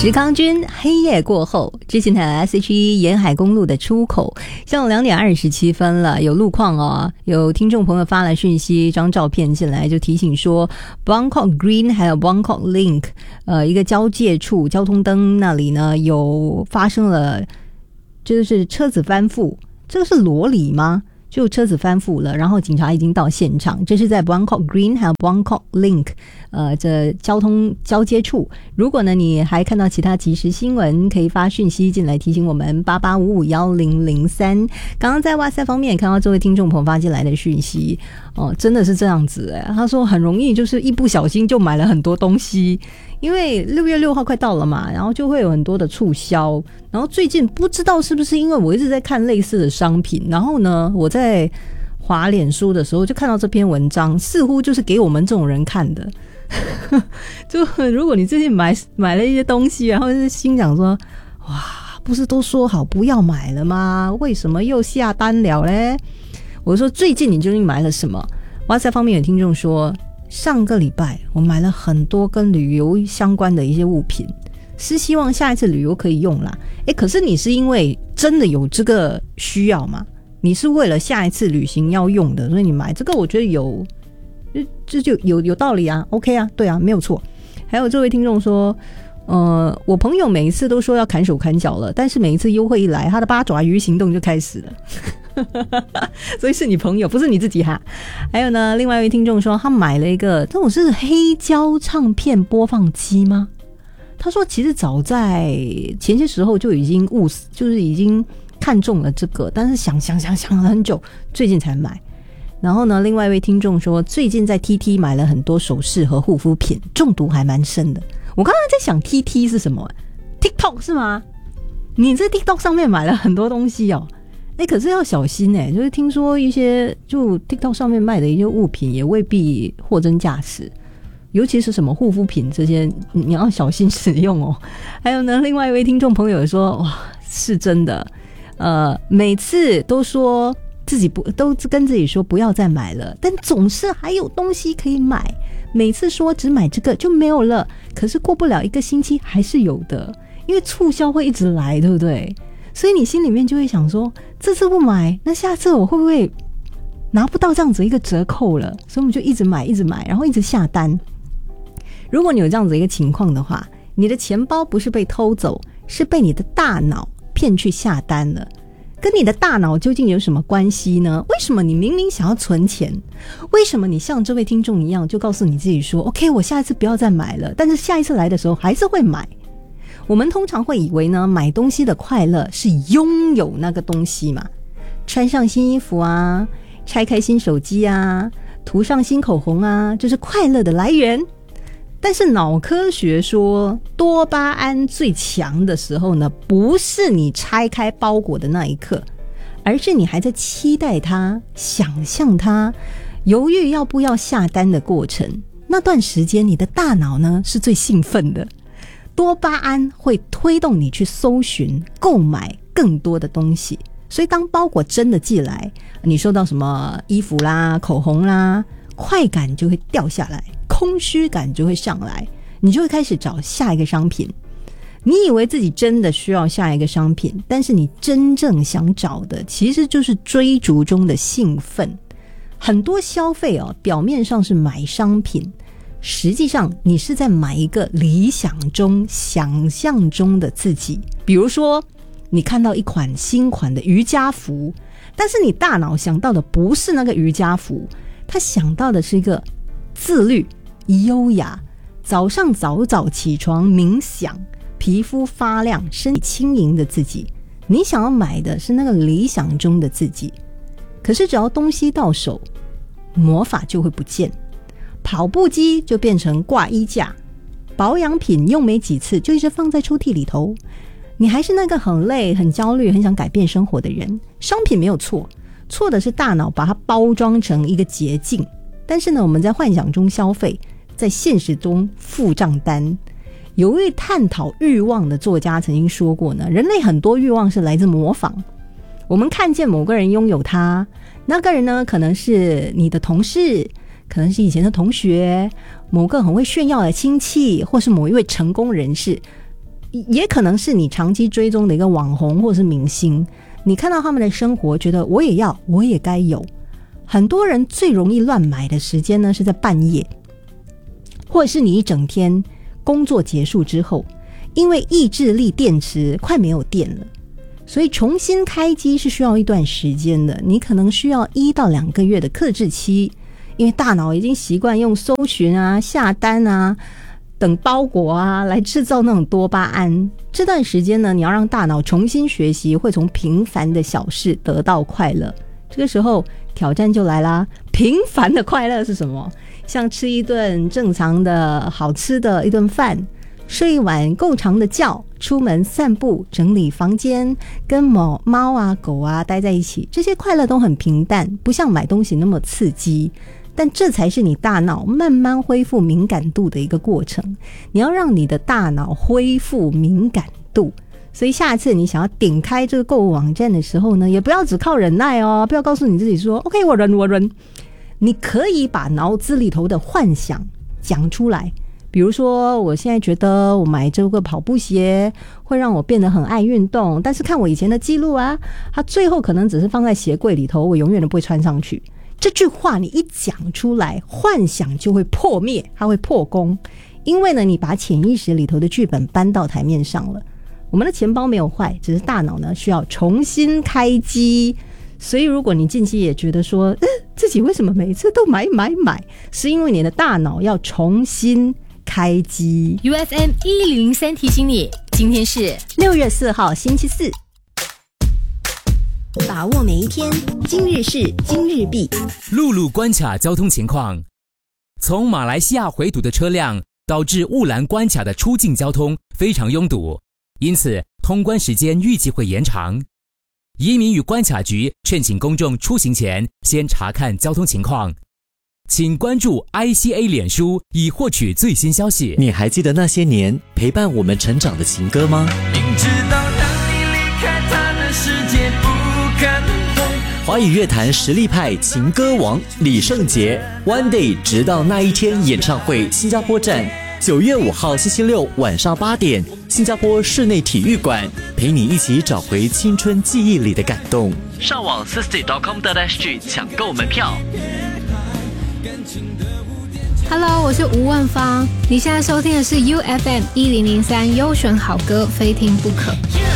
石康君黑夜过后，之前台 SH1 沿海公路的出口，像2点27分了，有路况哦，有听众朋友发了讯息，一张照片进来就提醒说 Buangkok Green 还有 Buangkok Link 一个交界处交通灯那里呢有发生了就是车子翻覆，这个是罗里吗？就车子翻覆了，然后警察已经到现场，这是在 Buangkok Green 还有 Buangkok Link 这交通交接处。如果呢你还看到其他即时新闻，可以发讯息进来提醒我们88551003。刚刚在 WhatsApp 方面也看到这位听众朋友发进来的讯息真的是这样子他说很容易就是一不小心就买了很多东西，因为6月6号快到了嘛，然后就会有很多的促销，然后最近不知道是不是因为我一直在看类似的商品，然后呢我在滑脸书的时候就看到这篇文章，似乎就是给我们这种人看的就如果你最近买了一些东西，然后就是心想说哇，不是都说好不要买了吗？为什么又下单了嘞？我说最近你究竟买了什么？ WhatsApp 方面有听众说上个礼拜我买了很多跟旅游相关的一些物品，是希望下一次旅游可以用啦。可是你是因为真的有这个需要吗？你是为了下一次旅行要用的，所以你买这个，我觉得这就有道理啊 OK 啊，对啊，没有错。还有这位听众说我朋友每一次都说要砍手砍脚了，但是每一次优惠一来，他的八爪鱼行动就开始了所以是你朋友不是你自己哈。还有呢，另外一位听众说他买了一个这种是黑胶唱片播放机吗？他说其实早在前些时候就已经就是已经看中了这个，但是想了很久，最近才买。然后呢，另外一位听众说最近在 TT 买了很多首饰和护肤品，中毒还蛮深的。我刚刚在想 TT 是什么 TikTok 是吗？你在 TikTok 上面买了很多东西哦。可是要小心就是听说一些就 TikTok 上面卖的一些物品也未必货真价实，尤其是什么护肤品这些你要小心使用哦。还有呢，另外一位听众朋友说哇，是真的每次都说都跟自己说不要再买了，但总是还有东西可以买，每次说只买这个就没有了，可是过不了1个星期还是有的，因为促销会一直来，对不对？所以你心里面就会想说这次不买，那下次我会不会拿不到这样子一个折扣了？所以我们就一直买，然后一直下单。如果你有这样子一个情况的话，你的钱包不是被偷走，是被你的大脑骗去下单了。跟你的大脑究竟有什么关系呢？为什么你明明想要存钱，为什么你像这位听众一样就告诉你自己说 OK 我下一次不要再买了，但是下一次来的时候还是会买？我们通常会以为呢，买东西的快乐是拥有那个东西嘛，穿上新衣服啊，拆开新手机啊，涂上新口红啊，这是快乐的来源。但是脑科学说多巴胺最强的时候呢，不是你拆开包裹的那一刻，而是你还在期待它，想象它，犹豫要不要下单的过程，那段时间你的大脑呢是最兴奋的，多巴胺会推动你去搜寻购买更多的东西。所以当包裹真的寄来，你收到什么衣服啦口红啦，快感就会掉下来，空虚感就会上来，你就会开始找下一个商品。你以为自己真的需要下一个商品，但是你真正想找的其实就是追逐中的兴奋。很多消费表面上是买商品，实际上你是在买一个理想中想象中的自己。比如说你看到一款新款的瑜伽服，但是你大脑想到的不是那个瑜伽服，他想到的是一个自律优雅，早上早早起床冥想，皮肤发亮身体轻盈的自己。你想要买的是那个理想中的自己，可是只要东西到手，魔法就会不见。跑步机就变成挂衣架，保养品用没几次就一直放在抽屉里头。你还是那个很累很焦虑很想改变生活的人。商品没有错，错的是大脑把它包装成一个捷径。但是呢，我们在幻想中消费，在现实中付账单。有位探讨欲望的作家曾经说过呢，人类很多欲望是来自模仿。我们看见某个人拥有它，那个人呢可能是你的同事，可能是以前的同学，某个很会炫耀的亲戚，或是某一位成功人士。 也可能是你长期追踪的一个网红或是明星，你看到他们的生活觉得我也要，我也该有。很多人最容易乱买的时间呢是在半夜，或者是你一整天工作结束之后，因为意志力电池快没有电了，所以重新开机是需要一段时间的，你可能需要1到2个月的克制期，因为大脑已经习惯用搜寻啊、下单啊、等包裹啊来制造那种多巴胺。这段时间呢，你要让大脑重新学习，会从平凡的小事得到快乐。这个时候挑战就来啦，平凡的快乐是什么？像吃一顿正常的好吃的一顿饭，睡一晚够长的觉，出门散步，整理房间，跟猫啊狗啊待在一起，这些快乐都很平淡，不像买东西那么刺激，但这才是你大脑慢慢恢复敏感度的一个过程。你要让你的大脑恢复敏感度，所以下次你想要点开这个购物网站的时候呢，也不要只靠忍耐哦，不要告诉你自己说 OK 我忍，你可以把脑子里头的幻想讲出来。比如说我现在觉得我买这个跑步鞋会让我变得很爱运动，但是看我以前的记录啊，它最后可能只是放在鞋柜里头，我永远都不会穿上去。这句话你一讲出来，幻想就会破灭，它会破功，因为呢你把潜意识里头的剧本搬到台面上了。我们的钱包没有坏，只是大脑呢需要重新开机。所以如果你近期也觉得说自己为什么每次都买，是因为你的大脑要重新开机。 UFM 1003提醒你，今天是 6月4号星期四， 把握每一天，今日事今日毕。 陆路关卡交通情况，从马来西亚回堵的车辆导致雾兰关卡的出境交通非常拥堵，因此通关时间预计会延长。移民与关卡局劝请公众出行前先查看交通情况，请关注 ICA 脸书以获取最新消息。 你还记得那些年陪伴我们成长的情歌吗？ 明知道当你离开他的世界不可能。 华语乐坛实力派情歌王李圣杰 One Day 直到那一天演唱会新加坡站，9月5号星期六晚上8点，新加坡室内体育馆，陪你一起找回青春记忆里的感动。 上网 60.com.sg 抢购门票。 Hello， 我是吴万芳，你现在收听的是 UFM 1003优选好歌，非听不可。